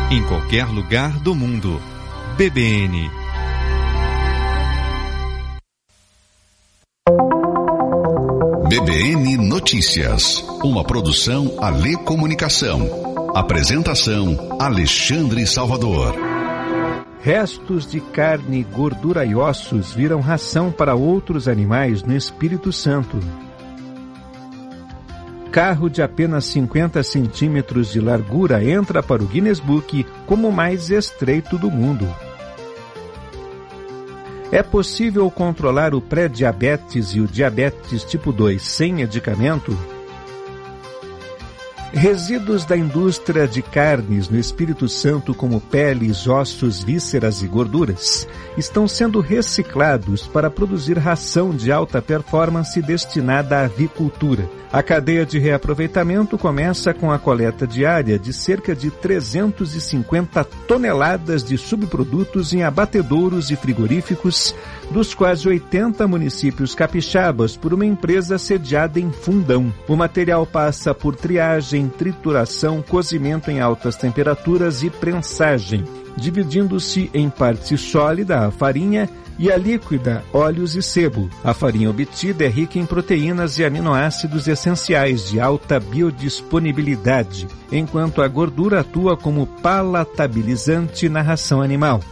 em qualquer lugar do mundo. BBN. BBN Notícias, uma produção Alê Comunicação. Apresentação Alexandre Salvador. Restos de carne, gordura e ossos viram ração para outros animais no Espírito Santo. Carro de apenas 50 centímetros de largura entra para o Guinness Book como o mais estreito do mundo. É possível controlar o pré-diabetes e o diabetes tipo 2 sem medicamento? Resíduos da indústria de carnes no Espírito Santo, como peles, ossos, vísceras e gorduras, estão sendo reciclados para produzir ração de alta performance destinada à avicultura. A cadeia de reaproveitamento começa com a coleta diária de cerca de 350 toneladas de subprodutos em abatedouros e frigoríficos dos quase 80 municípios capixabas por uma empresa sediada em Fundão. O material passa por triagem, trituração, cozimento em altas temperaturas e prensagem, dividindo-se em parte sólida, a farinha, e a líquida, óleos e sebo. A farinha obtida é rica em proteínas e aminoácidos essenciais de alta biodisponibilidade, enquanto a gordura atua como palatabilizante na ração animal.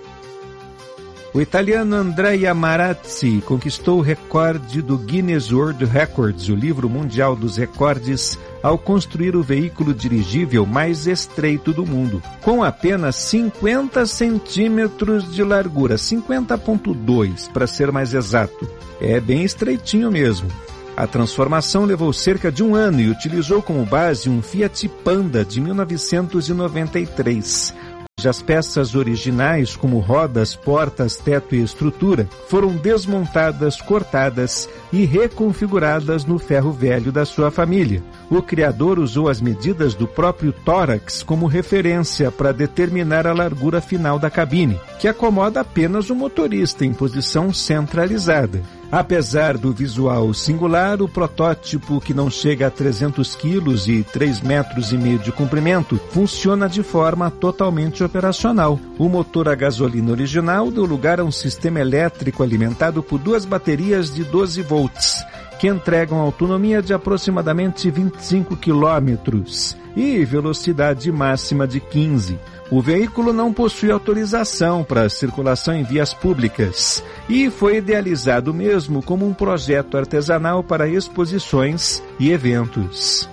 O italiano Andrea Marazzi conquistou o recorde do Guinness World Records, o livro mundial dos recordes, ao construir o veículo dirigível mais estreito do mundo, com apenas 50 centímetros de largura, 50,2 para ser mais exato. É bem estreitinho mesmo. A transformação levou cerca de um ano e utilizou como base um Fiat Panda de 1993. Cujas peças originais, como rodas, portas, teto e estrutura, foram desmontadas, cortadas e reconfiguradas no ferro velho da sua família. O criador usou as medidas do próprio tórax como referência para determinar a largura final da cabine, que acomoda apenas o motorista em posição centralizada. Apesar do visual singular, o protótipo, que não chega a 300 quilos e 3,5 metros de comprimento, funciona de forma totalmente operacional. O motor a gasolina original deu lugar a um sistema elétrico alimentado por 2 baterias de 12 volts, que entregam autonomia de aproximadamente 25 quilômetros e velocidade máxima de 15. O veículo não possui autorização para circulação em vias públicas e foi idealizado mesmo como um projeto artesanal para exposições e eventos.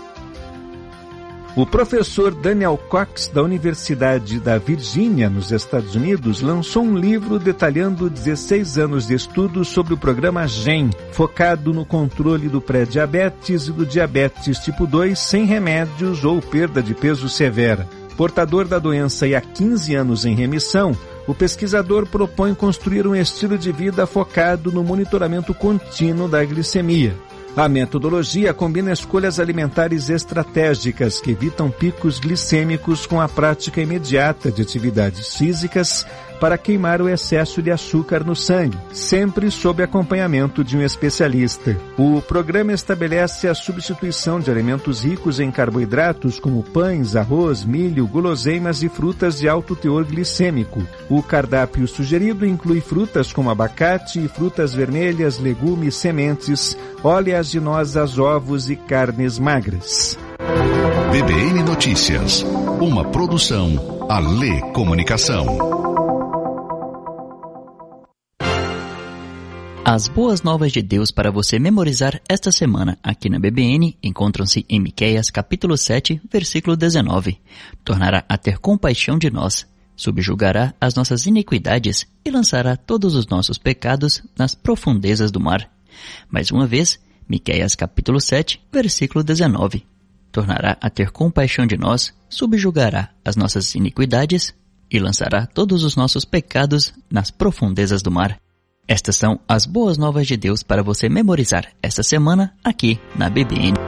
O professor Daniel Cox, da Universidade da Virgínia, nos Estados Unidos, lançou um livro detalhando 16 anos de estudos sobre o programa GEM, focado no controle do pré-diabetes e do diabetes tipo 2 sem remédios ou perda de peso severa. Portador da doença e há 15 anos em remissão, o pesquisador propõe construir um estilo de vida focado no monitoramento contínuo da glicemia. A metodologia combina escolhas alimentares estratégicas que evitam picos glicêmicos com a prática imediata de atividades físicas para queimar o excesso de açúcar no sangue, sempre sob acompanhamento de um especialista. O programa estabelece a substituição de alimentos ricos em carboidratos como pães, arroz, milho, guloseimas e frutas de alto teor glicêmico. O cardápio sugerido inclui frutas como abacate, frutas vermelhas, legumes, sementes, oleaginosas, ovos e carnes magras. BBN Notícias, uma produção Alê Comunicação. As boas novas de Deus para você memorizar esta semana aqui na BBN encontram-se em Miqueias capítulo 7, versículo 19. Tornará a ter compaixão de nós, subjugará as nossas iniquidades e lançará todos os nossos pecados nas profundezas do mar. Mais uma vez, Miqueias capítulo 7, versículo 19. Tornará a ter compaixão de nós, subjugará as nossas iniquidades e lançará todos os nossos pecados nas profundezas do mar. Estas são as boas novas de Deus para você memorizar esta semana aqui na BBN.